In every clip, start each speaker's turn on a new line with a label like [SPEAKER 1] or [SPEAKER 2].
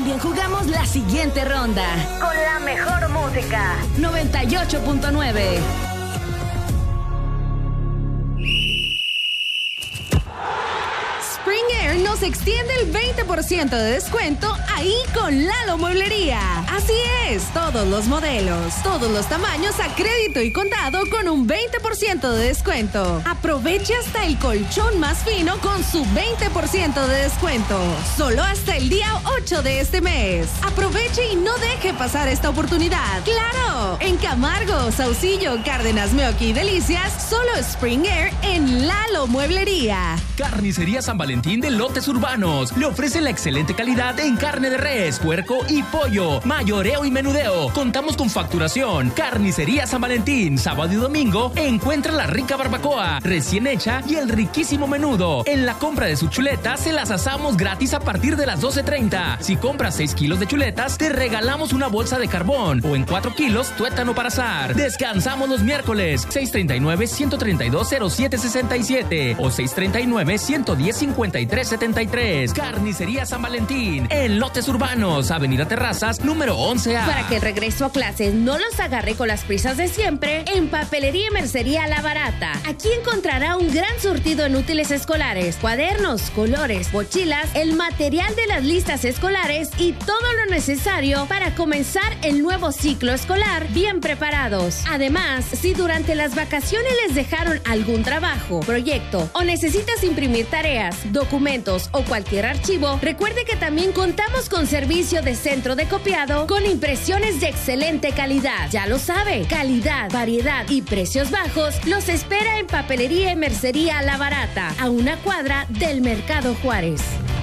[SPEAKER 1] también jugamos la siguiente ronda. Con la mejor música. 98.9.
[SPEAKER 2] Spring Air nos extiende el 20% de descuento ahí con Lalo Mueblería. Así es, todos los modelos, todos los tamaños a crédito y contado con un 20% de descuento. Aproveche hasta el colchón más fino con su 20% de descuento. Solo hasta el día 8 de este mes. Aproveche y no deje pasar esta oportunidad. ¡Claro! En Camargo, Saucillo, Cárdenas, Meoqui y Delicias, solo Spring Air en Lalo Mueblería.
[SPEAKER 3] Carnicería San Valentín de Lotes Urbanos le ofrece la excelente calidad en carne de res, puerco y pollo, mayoreo y menudeo. Contamos con facturación. Carnicería San Valentín, sábado y domingo encuentra la rica barbacoa recién hecha y el riquísimo menudo. En la compra de sus chuletas se las asamos gratis a partir de las 12:30. Si compras 6 kilos de chuletas, te regalamos una bolsa de carbón o en 4 kilos tuétano para asar. Descansamos los miércoles 639-132-0767 o 639-110-5373. Carnicería San Valentín en Lotes Urbanos, Avenida Terrazas, número 11A.
[SPEAKER 4] Para que el regreso a clases no los agarre con las prisas de siempre, en Papelería y Mercería La Barata. Aquí encontrará un gran surtido en útiles escolares, cuadernos, colores, mochilas, el material de las listas escolares y todo lo necesario para comenzar el nuevo ciclo escolar bien preparados. Además, si durante las vacaciones les dejaron algún trabajo, proyecto o necesitas imprimir tareas, documentos o cualquier archivo, recuerde que también contamos con servicio de centro de copiado con impresiones de excelente calidad. Ya lo sabe, calidad, variedad y precios bajos los espera en Papelería y Mercería La Barata, a una cuadra del Mercado Juárez.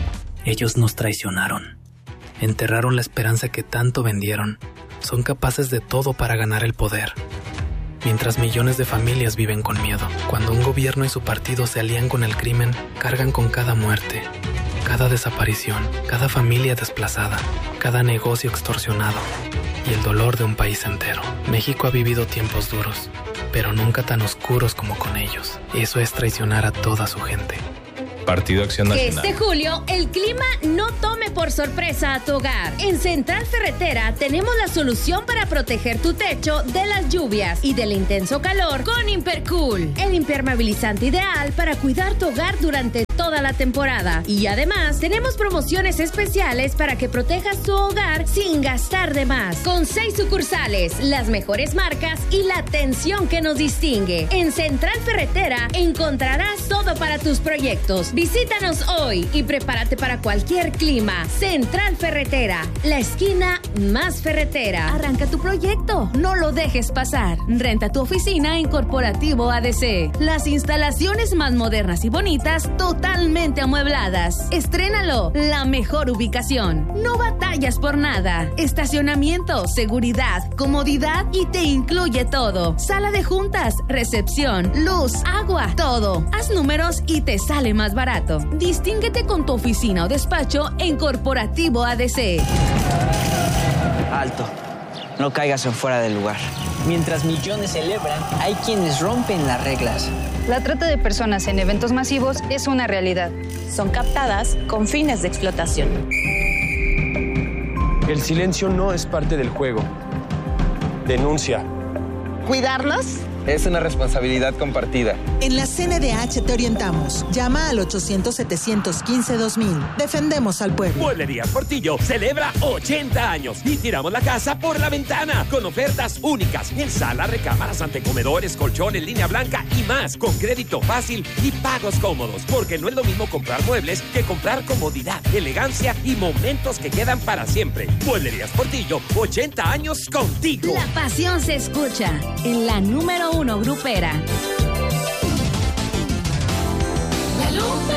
[SPEAKER 5] Ellos nos traicionaron. Enterraron la esperanza que tanto vendieron. Son capaces de todo para ganar el poder. Mientras millones de familias viven con miedo. Cuando un gobierno y su partido se alían con el crimen, cargan con cada muerte, cada desaparición, cada familia desplazada, cada negocio extorsionado y el dolor de un país entero. México ha vivido tiempos duros, pero nunca tan oscuros como con ellos. Eso es traicionar a toda su gente.
[SPEAKER 6] Partido Acción Nacional.
[SPEAKER 4] Este julio, el clima no tome por sorpresa a tu hogar. En Central Ferretera tenemos la solución para proteger tu techo de las lluvias y del intenso calor con Impercool, el impermeabilizante ideal para cuidar tu hogar durante toda la temporada. Y además, tenemos promociones especiales para que protejas tu hogar sin gastar de más. Con 6 sucursales, las mejores marcas y la atención que nos distingue. En Central Ferretera encontrarás todo para tus proyectos. Visítanos hoy y prepárate para cualquier clima. Central Ferretera, la esquina más ferretera.
[SPEAKER 1] Arranca tu proyecto, no lo dejes pasar. Renta tu oficina en Corporativo ADC. Las instalaciones más modernas y bonitas, totalmente amuebladas. Estrénalo, la mejor ubicación. No batallas por nada. Estacionamiento, seguridad, comodidad y te incluye todo. Sala de juntas, recepción, luz, agua, todo. Haz números y te sale más barato. Distínguete con tu oficina o despacho en Corporativo ADC.
[SPEAKER 7] Alto, no caigas en fuera del lugar. Mientras millones celebran, hay quienes rompen las reglas.
[SPEAKER 8] La trata de personas en eventos masivos es una realidad.
[SPEAKER 9] Son captadas con fines de explotación.
[SPEAKER 10] El silencio no es parte del juego. Denuncia.
[SPEAKER 11] ¿Cuidarnos?
[SPEAKER 6] Es una responsabilidad compartida.
[SPEAKER 11] En la CNDH te orientamos. Llama al 800-715-2000. Defendemos al pueblo.
[SPEAKER 12] Mueblerías Portillo celebra 80 años y tiramos la casa por la ventana con ofertas únicas en sala, recámaras, antecomedores, colchones, línea blanca y más, con crédito fácil y pagos cómodos. Porque no es lo mismo comprar muebles que comprar comodidad, elegancia y momentos que quedan para siempre. Mueblerías Portillo, 80 años contigo.
[SPEAKER 1] La pasión se escucha en la número 1 grupera.
[SPEAKER 13] La Lupe.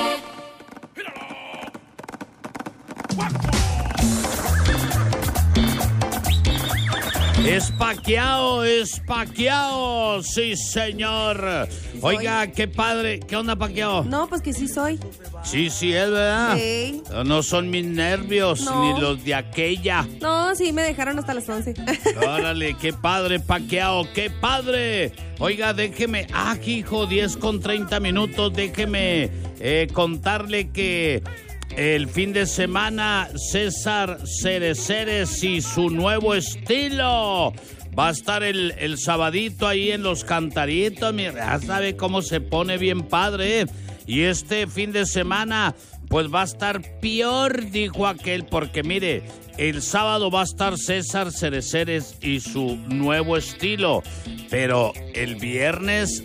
[SPEAKER 14] Es Pacquiao, sí señor. Oiga, qué padre. ¿Qué onda, Pacquiao?
[SPEAKER 2] No, pues que sí soy.
[SPEAKER 14] Sí, es, ¿verdad?
[SPEAKER 2] Sí.
[SPEAKER 14] No son mis nervios,
[SPEAKER 2] no,
[SPEAKER 14] ni los de aquella.
[SPEAKER 2] No, sí, me dejaron hasta las 11.
[SPEAKER 14] Órale, qué padre, Pacquiao, qué padre. Oiga, déjeme, hijo, 10:30. Déjeme contarle que El fin de semana, César Cereceres y su nuevo estilo. Va a estar el sabadito ahí en Los Cantaritos, mira, ya sabe cómo se pone bien padre, ¿eh? Y este fin de semana, pues va a estar peor, dijo aquel, porque mire, el sábado va a estar César Cereceres y su nuevo estilo, pero el viernes,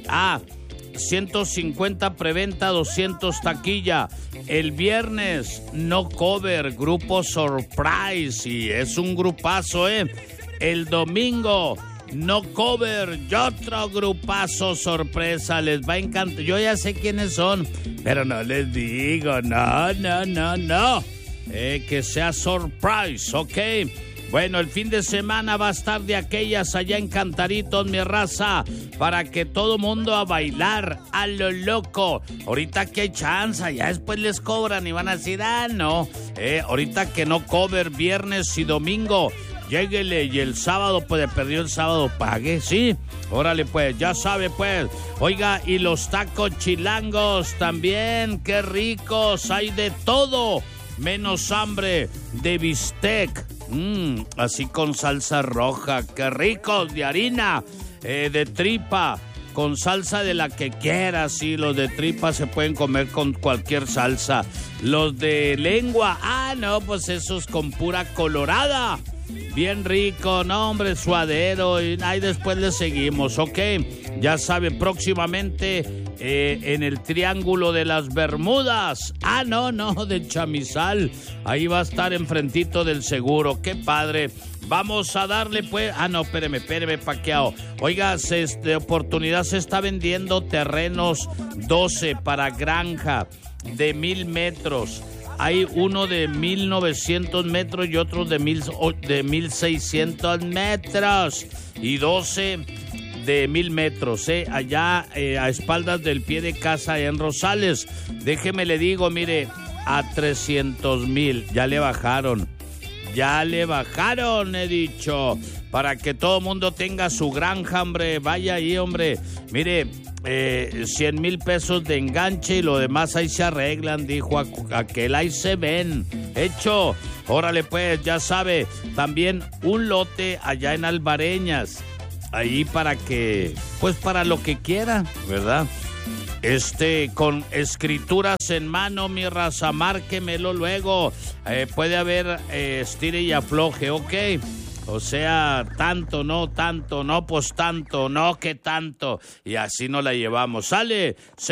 [SPEAKER 14] 150 preventa, 200 taquilla. El viernes, no cover, grupo Surprise, y es un grupazo, ¿eh? El domingo, no cover, y otro grupazo sorpresa, les va a encantar. Yo ya sé quiénes son, pero no les digo, no. Que sea surprise, ¿ok? Bueno, el fin de semana va a estar de aquellas allá en Cantaritos, mi raza, para que todo mundo a bailar a lo loco. Ahorita que hay chance, ya después les cobran y van a decir, no. Ahorita que no cover, viernes y domingo, lléguele, y el sábado, pues perdió el sábado, pague, ¿sí? Órale, pues, ya sabe, pues. Oiga, y los tacos chilangos también, qué ricos, hay de todo, menos hambre de bistec. Así con salsa roja, qué ricos, de harina, de tripa, con salsa de la que quieras, sí, los de tripa se pueden comer con cualquier salsa. Los de lengua, no, pues esos con pura colorada. Bien rico, no hombre, suadero, y ahí después le seguimos, ¿ok? Ya sabe, próximamente en el Triángulo de las Bermudas. No, de Chamizal. Ahí va a estar enfrentito del seguro, qué padre. Vamos a darle, pues, espéreme, Paquiao. Oiga, de oportunidad se está vendiendo terrenos 12 para granja de 1,000 metros. Hay uno de 1,900 metros y otro de 1,600 metros. Y 12 de 1,000 metros, allá a espaldas del pie de casa en Rosales. Déjeme le digo, mire, a 300,000. Ya le bajaron, he dicho. Para que todo mundo tenga su granja, hombre. Vaya ahí, hombre. Mire, 100,000 pesos de enganche y lo demás ahí se arreglan, dijo aquel, ahí se ven. Hecho, órale pues, ya sabe, también un lote allá en Alvareñas, ahí para que, pues para lo que quiera, ¿verdad? Con escrituras en mano, mi raza, márquemelo luego. Puede haber estire y afloje, ok. O sea, tanto, no, pues tanto, no, que tanto. Y así nos la llevamos. ¡Sale!